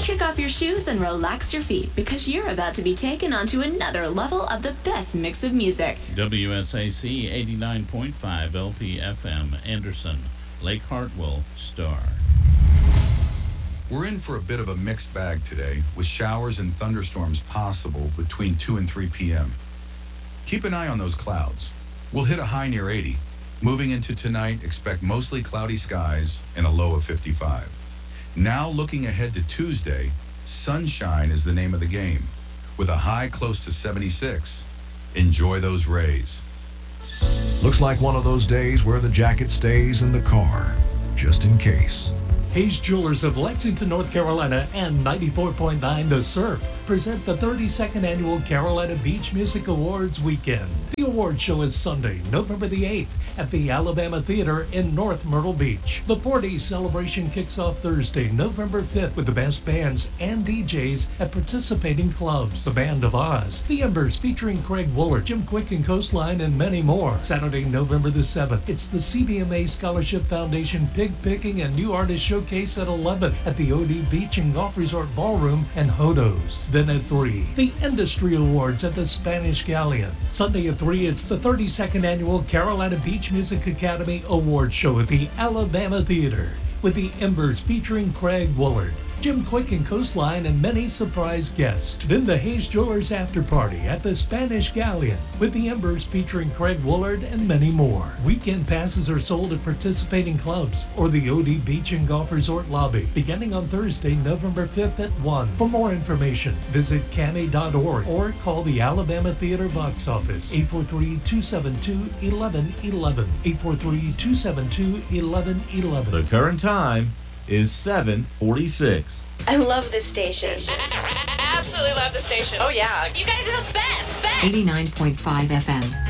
Kick off your shoes and relax your feet because you're about to be taken onto another level of the best mix of music. WSAC 89.5 LPFM, Anderson, Lake Hartwell, Star. We're in for a bit of a mixed bag today, with showers and thunderstorms possible between 2 and 3 p.m. Keep an eye on those clouds. We'll hit a high near 80. Moving into tonight, expect mostly cloudy skies and a low of 55. Now looking ahead to Tuesday, sunshine is the name of the game, with a high close to 76. Enjoy those rays. Looks like one of those days where the jacket stays in the car, just in case. Hayes Jewelers of Lexington, North Carolina and 94.9 The Surf present the 32nd Annual Carolina Beach Music Awards Weekend. The award show is Sunday, November the 8th at the Alabama Theater in North Myrtle Beach. The 4-day celebration kicks off Thursday, November 5th with the best bands and DJs at participating clubs. The Band of Oz, The Embers featuring Craig Woolard, Jim Quick and Coastline, and many more. Saturday, November the 7th, it's the CBMA Scholarship Foundation Pig Picking and New Artist Showcase at 11 at the OD Beach and Golf Resort Ballroom and Hodos. Then at 3, the Industry Awards at the Spanish Galleon. Sunday at 3, it's the 32nd Annual Carolina Beach Music Academy Award Show at the Alabama Theater with the Embers featuring Craig Woolard, Jim Quick and Coastline, and many surprise guests. Then the Hayes Jewelers After Party at the Spanish Galleon with the Embers featuring Craig Woolard and many more. Weekend passes are sold at participating clubs or the OD Beach and Golf Resort lobby beginning on Thursday, November 5th at 1. For more information, visit cami.org or call the Alabama Theater box office 843-272-1111. 843-272-1111. The current time is 7:46. I love this station. Absolutely love the station. Oh, yeah. You guys are the best. 89.5 FM.